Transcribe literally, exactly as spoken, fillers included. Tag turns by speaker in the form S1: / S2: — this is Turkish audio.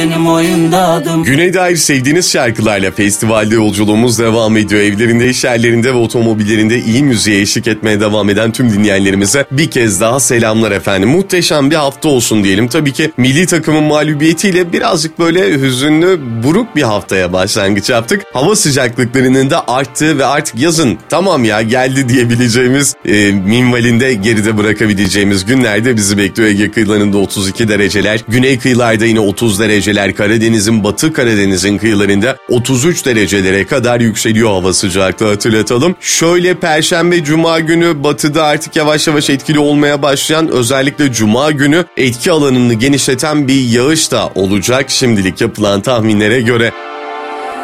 S1: benim oyunda adım.
S2: Güne dair sevdiğiniz şarkılarla festivalde yolculuğumuz devam ediyor. Evlerinde, iş yerlerinde ve otomobillerinde iyi müziğe eşlik etmeye devam eden tüm dinleyenlerimize bir kez daha selamlar efendim. Muhteşem bir hafta olsun diyelim. Tabii ki milli takımın mağlubiyetiyle birazcık böyle hüzünlü, buruk bir haftaya başlangıç yaptık. Hava sıcaklıklarının da arttığı ve artık yazın tamam ya geldi diyebileceğimiz e, minvalinde geride bırakabileceğimiz günlerde bizi bekliyor. Ege kıyılarında otuz iki dereceler, güney kıyılarda yine otuz dereceler, Karadeniz'in, Batı Karadeniz'in kıyılarında otuz üç derecelere kadar yükseliyor hava sıcaklığı, hatırlatalım. Şöyle Perşembe, Cuma günü batıda artık yavaş yavaş etkili olmaya başlayan, özellikle Cuma günü etki alanını genişleten bir yağış da olacak şimdilik yapılan tahminlere göre.